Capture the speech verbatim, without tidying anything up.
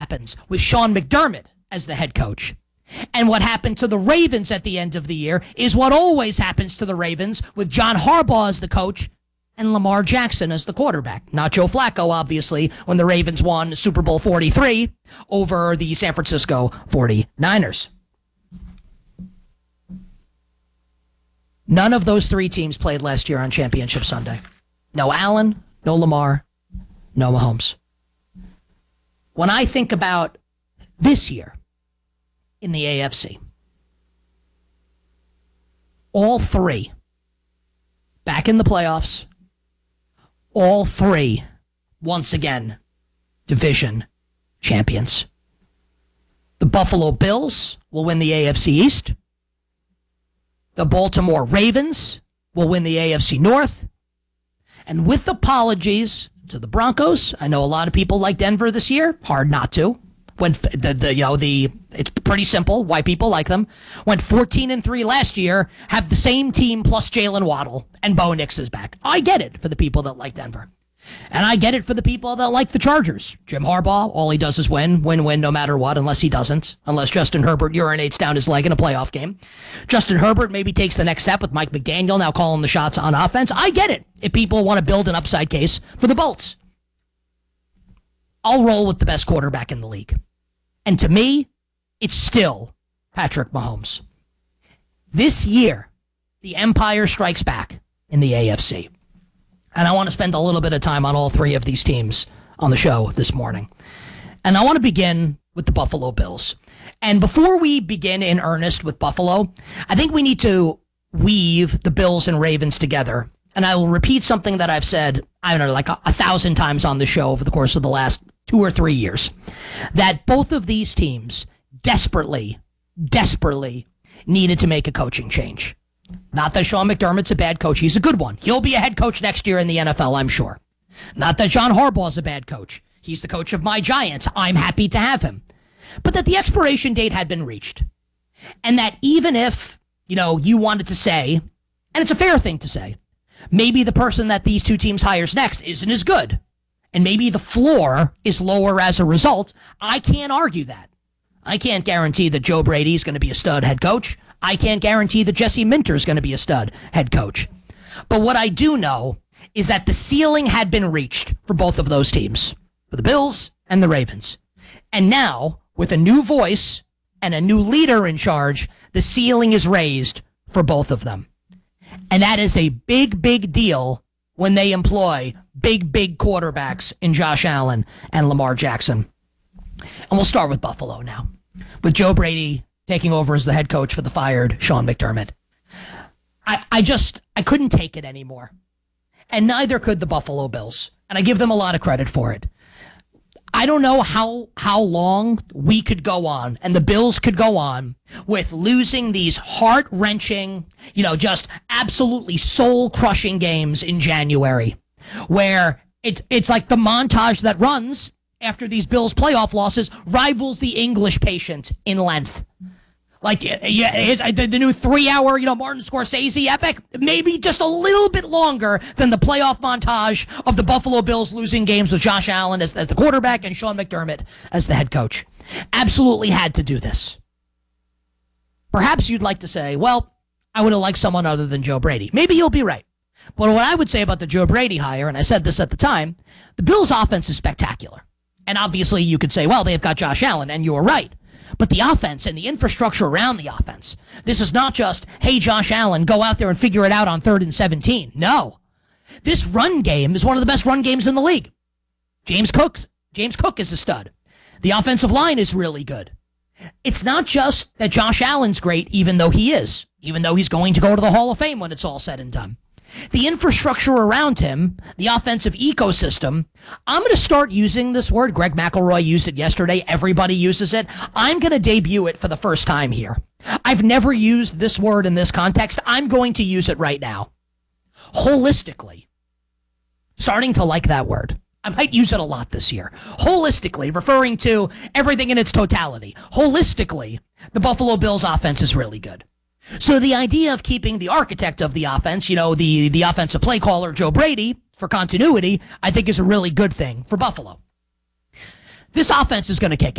happens with Sean McDermott as the head coach. And what happened to the Ravens at the end of the year is what always happens to the Ravens with John Harbaugh as the coach and Lamar Jackson as the quarterback. Not Joe Flacco, obviously, when the Ravens won Super Bowl forty-three over the San Francisco forty-niners. None of those three teams played last year on Championship Sunday. No Allen, no Lamar, no Mahomes. When I think about this year in the A F C, all three back in the playoffs, all three, once again, division champions. The Buffalo Bills will win the A F C East. The Baltimore Ravens will win the A F C North. And with apologies to the Broncos, I know a lot of people like Denver this year. Hard not to. When the, the you know the it's pretty simple why people like them. Went fourteen and three last year, have the same team plus Jalen Waddle, and Bo Nix is back. I get it for the people that like Denver. And I get it for the people that like the Chargers. Jim Harbaugh, all he does is win, win, win, no matter what, unless he doesn't. Unless Justin Herbert urinates down his leg in a playoff game. Justin Herbert maybe takes the next step with Mike McDaniel now calling the shots on offense. I get it if people want to build an upside case for the Bolts. I'll roll with the best quarterback in the league. And to me, it's still Patrick Mahomes. This year, the Empire strikes back in the A F C. And I want to spend a little bit of time on all three of these teams on the show this morning. And I want to begin with the Buffalo Bills. And before we begin in earnest with Buffalo, I think we need to weave the Bills and Ravens together. And I will repeat something that I've said, I don't know, like a, a thousand times on the show over the course of the last two or three years. That both of these teams desperately, desperately needed to make a coaching change. Not that Sean McDermott's a bad coach. He's a good one. He'll be a head coach next year in the N F L, I'm sure. Not that John Harbaugh's a bad coach. He's the coach of my Giants. I'm happy to have him. But that the expiration date had been reached. And that even if, you know, you wanted to say, and it's a fair thing to say, maybe the person that these two teams hires next isn't as good. And maybe the floor is lower as a result. I can't argue that. I can't guarantee that Joe Brady is going to be a stud head coach. I can't guarantee that Jesse Minter is going to be a stud head coach. But what I do know is that the ceiling had been reached for both of those teams, for the Bills and the Ravens. And now, with a new voice and a new leader in charge, the ceiling is raised for both of them. And that is a big, big deal when they employ big, big quarterbacks in Josh Allen and Lamar Jackson. And we'll start with Buffalo now, with Joe Brady taking over as the head coach for the fired Sean McDermott. I, I just, I couldn't take it anymore. And neither could the Buffalo Bills. And I give them a lot of credit for it. I don't know how, how long we could go on and the Bills could go on with losing these heart-wrenching, you know, just absolutely soul-crushing games in January where it, it's like the montage that runs after these Bills playoff losses rivals the English Patient in length. Like, yeah, his, the, the new three-hour, you know, Martin Scorsese epic, maybe just a little bit longer than the playoff montage of the Buffalo Bills losing games with Josh Allen as, as the quarterback and Sean McDermott as the head coach. Absolutely had to do this. Perhaps you'd like to say, well, I would have liked someone other than Joe Brady. Maybe you'll be right. But what I would say about the Joe Brady hire, and I said this at the time, the Bills' offense is spectacular. And obviously you could say, well, they've got Josh Allen, and you were right. But the offense and the infrastructure around the offense, this is not just, hey, Josh Allen, go out there and figure it out on third and seventeen. No. This run game is one of the best run games in the league. James Cook, James Cook is a stud. The offensive line is really good. It's not just that Josh Allen's great, even though he is, even though he's going to go to the Hall of Fame when it's all said and done. The infrastructure around him, the offensive ecosystem, I'm going to start using this word. Greg McElroy used it yesterday. Everybody uses it. I'm going to debut it for the first time here. I've never used this word in this context. I'm going to use it right now. Holistically. Starting to like that word. I might use it a lot this year. Holistically, referring to everything in its totality. Holistically, the Buffalo Bills offense is really good. So the idea of keeping the architect of the offense, you know, the, the offensive play caller, Joe Brady, for continuity, I think is a really good thing for Buffalo. This offense is going to kick